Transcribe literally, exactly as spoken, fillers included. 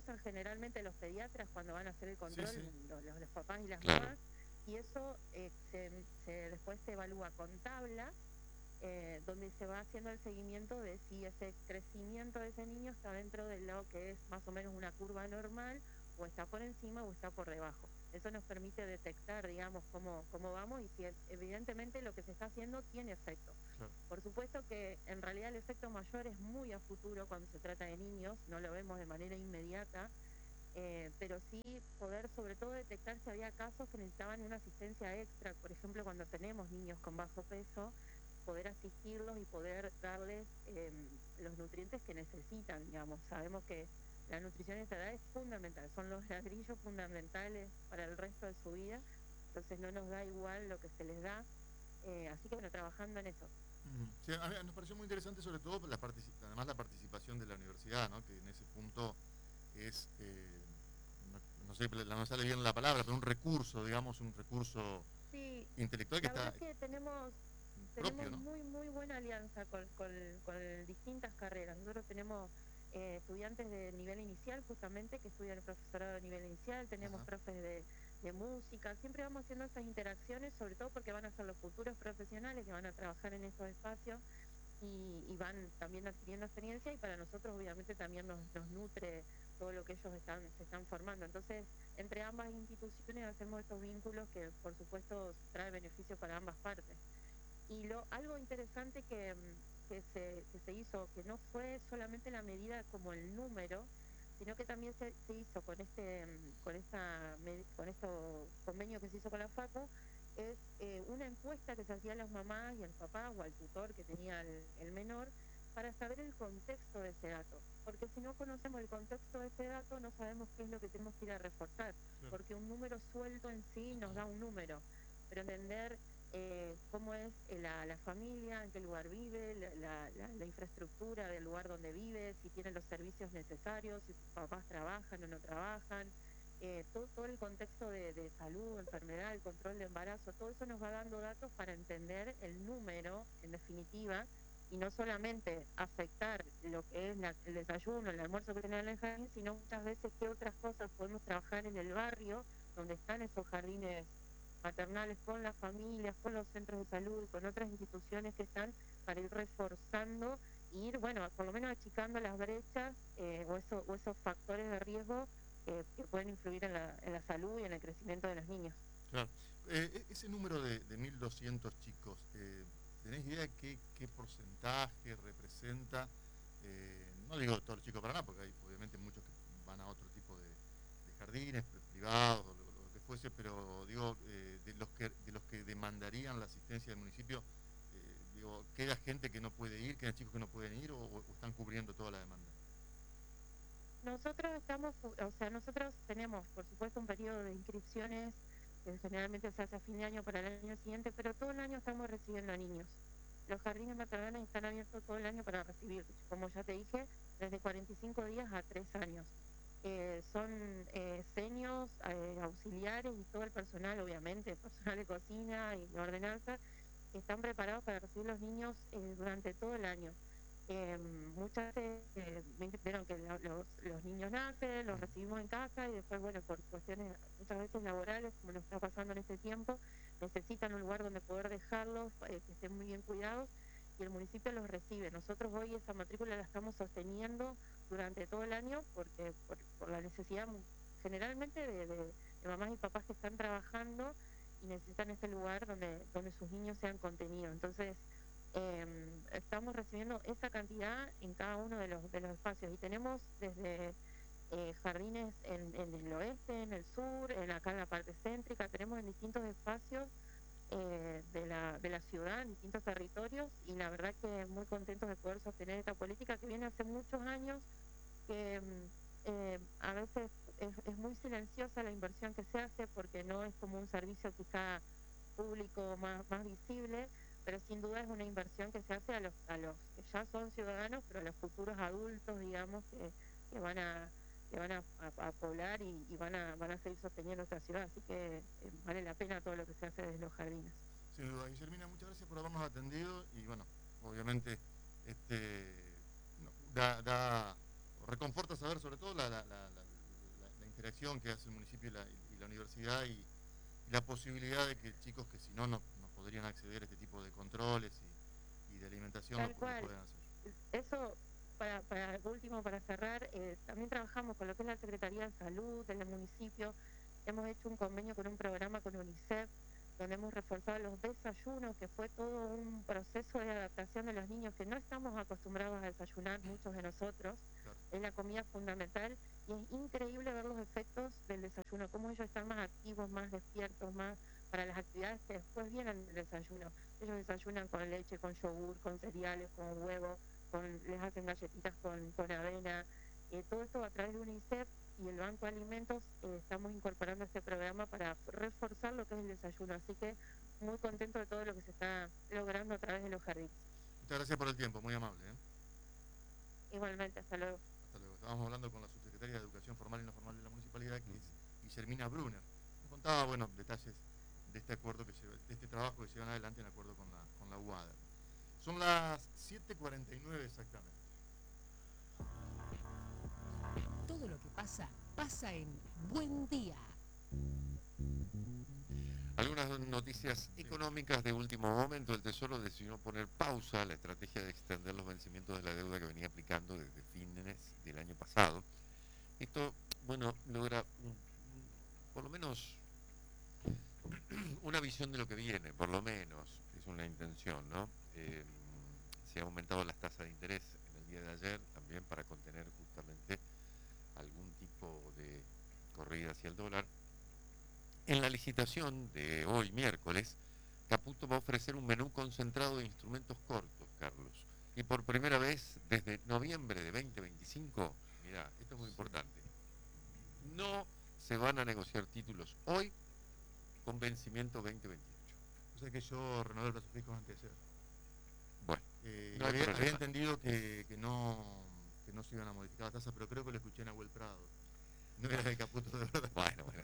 usan generalmente los pediatras cuando van a hacer el control, sí, sí. Los, los, los papás y las Claro. mamás, y eso eh, se, se, después se evalúa con tablas, eh, donde se va haciendo el seguimiento de si ese crecimiento de ese niño está dentro de lo que es más o menos una curva normal, o está por encima o está por debajo. Eso nos permite detectar, digamos, cómo, cómo vamos y si evidentemente lo que se está haciendo tiene efecto. Claro. Por supuesto que en realidad el efecto mayor es muy a futuro cuando se trata de niños, no lo vemos de manera inmediata, eh, pero sí poder sobre todo detectar si había casos que necesitaban una asistencia extra, por ejemplo cuando tenemos niños con bajo peso, poder asistirlos y poder darles eh, los nutrientes que necesitan, digamos. Sabemos que la nutrición en esta edad es fundamental, son los ladrillos fundamentales para el resto de su vida, entonces no nos da igual lo que se les da, eh, así que bueno, trabajando en eso. Sí, a mí nos pareció muy interesante sobre todo la además la participación de la universidad, ¿no? Que en ese punto es, eh, no, no sé, no sale bien la palabra, pero un recurso, digamos, un recurso sí, intelectual que la está verdad es que tenemos propio, tenemos ¿no? muy muy buena alianza con, con, con distintas carreras. Nosotros tenemos eh, estudiantes de nivel inicial justamente que estudian el profesorado de nivel inicial, tenemos Ajá. profes de, de música, siempre vamos haciendo esas interacciones, sobre todo porque van a ser los futuros profesionales que van a trabajar en estos espacios y, y van también adquiriendo experiencia, y para nosotros obviamente también nos, nos nutre todo lo que ellos están, se están formando. Entonces, entre ambas instituciones hacemos estos vínculos que por supuesto trae beneficio para ambas partes. Y lo algo interesante que, que, se, que se hizo, que no fue solamente la medida como el número, sino que también se, se hizo con este con esta con este convenio que se hizo con la FACO, es eh, una encuesta que se hacía a las mamás y al papá o al tutor que tenía el, el menor, para saber el contexto de ese dato, porque si no conocemos el contexto de ese dato no sabemos qué es lo que tenemos que ir a reforzar, porque un número suelto en sí nos da un número, pero entender eh, cómo es la, la familia, en qué lugar vive, la, la, la infraestructura del lugar donde vive, si tiene los servicios necesarios, si sus papás trabajan o no trabajan, eh, todo, todo el contexto de, de salud, enfermedad, el control de embarazo, todo eso nos va dando datos para entender el número, en definitiva, y no solamente afectar lo que es la, el desayuno, el almuerzo que tiene en el jardín, sino muchas veces qué otras cosas podemos trabajar en el barrio donde están esos jardines maternales, con las familias, con los centros de salud, con otras instituciones que están, para ir reforzando e ir, bueno, por lo menos achicando las brechas eh, o, eso, o esos factores de riesgo eh, que pueden influir en la, en la salud y en el crecimiento de los niños. Claro. Eh, ese número de, de mil doscientos chicos, eh, ¿tenés idea de qué, qué porcentaje representa? Eh, no digo todos los chicos para nada, porque hay obviamente muchos que van a otro tipo de, de jardines privados o lo, lo que fuese, pero digo, eh, de, los que, de los que demandarían la asistencia del municipio, eh, digo, ¿queda gente que no puede ir, quedan chicos que no pueden ir o, o están cubriendo toda la demanda? Nosotros estamos, o sea, nosotros tenemos, por supuesto, un periodo de inscripciones que generalmente se hace a fin de año para el año siguiente, pero todo el año estamos recibiendo a niños. Los jardines maternales están abiertos todo el año para recibir, como ya te dije, desde cuarenta y cinco días a tres años. Eh, son eh, senios, eh, auxiliares y todo el personal, obviamente, personal de cocina y de ordenanza, que están preparados para recibir los niños eh, durante todo el año. Eh, muchas veces eh, vieron que lo, los, los niños nacen, los recibimos en casa y después, bueno, por cuestiones muchas veces laborales, como nos está pasando en este tiempo, necesitan un lugar donde poder dejarlos, eh, que estén muy bien cuidados, y el municipio los recibe. Nosotros hoy esa matrícula la estamos sosteniendo durante todo el año porque por, por la necesidad generalmente de, de, de mamás y papás que están trabajando y necesitan este lugar donde, donde sus niños sean contenidos. Entonces, eh, estamos recibiendo esa cantidad en cada uno de los, de los espacios, y tenemos desde eh, jardines en, en el oeste, en el sur, en acá en la parte céntrica, tenemos en distintos espacios eh, de, la, de la ciudad, en distintos territorios, y la verdad que muy contentos de poder sostener esta política que viene hace muchos años, que eh, a veces es, es muy silenciosa la inversión que se hace porque no es como un servicio quizá público más, más visible, pero sin duda es una inversión que se hace a los, a los que ya son ciudadanos, pero a los futuros adultos, digamos, que, que van a que van a, a, a poblar y, y van a van a seguir sosteniendo esta ciudad, así que eh, vale la pena todo lo que se hace desde los jardines. Sin duda. Guillermina, muchas gracias por habernos atendido y bueno, obviamente este, no, da, da reconforta saber sobre todo la, la, la, interacción que hace el municipio y la, y la universidad y, y la posibilidad de que chicos que si no, no no podrían acceder a este tipo de controles y, y de alimentación lo, Tal lo cual. puedan hacer. Eso, para, para último, para cerrar, eh, también trabajamos con lo que es la Secretaría de Salud del municipio. Hemos hecho un convenio con un programa con UNICEF, donde hemos reforzado los desayunos, que fue todo un proceso de adaptación de los niños que no estamos acostumbrados a desayunar, muchos de nosotros. Claro. Es la comida fundamental y es increíble ver los efectos del desayuno, cómo ellos están más activos, más despiertos, más para las actividades que después vienen del desayuno. Ellos desayunan con leche, con yogur, con cereales, con huevo, con, les hacen galletitas con, con avena. Eh, todo esto a través de UNICEF y el Banco de Alimentos eh, estamos incorporando este programa para reforzar lo que es el desayuno. Así que muy contento de todo lo que se está logrando a través de los jardines. Muchas gracias por el tiempo, muy amable. ¿eh? Igualmente, hasta luego. Hasta luego. Estábamos hablando con la subsecretaria de Educación Formal y No Formal de la Municipalidad, que es Guillermina Brunner. Nos contaba, bueno, detalles de este acuerdo que lleva, de este trabajo que llevan adelante en acuerdo con la, con la U A D E R. Son las siete cuarenta y nueve exactamente. Todo lo que pasa, pasa en Buen Día. Algunas noticias económicas de último momento. El Tesoro decidió poner pausa a la estrategia de extender los vencimientos de la deuda que venía aplicando desde fines del año pasado. Esto, bueno, logra un, por lo menos una visión de lo que viene, por lo menos, es una intención, ¿no? Eh, se han aumentado las tasas de interés en el día de ayer, también para contener justamente algún tipo de corrida hacia el dólar. En la licitación de hoy, miércoles, Caputo va a ofrecer un menú concentrado de instrumentos cortos, Carlos. Y por primera vez desde noviembre de veinte veinticinco, mirá, esto es muy importante, no se van a negociar títulos hoy con vencimiento veinte veintiocho. O sea que yo renové el plazo fijo antes de ayer. Bueno, eh, no hay había, problema. había entendido que, que, no, que no se iban a modificar las tasas, pero creo que lo escuché en Abuel Prado. No era de Caputo, de verdad. Bueno, bueno.